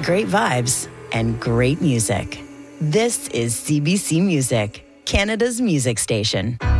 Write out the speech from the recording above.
great vibes, and great music. This is CBC Music, Canada's music station.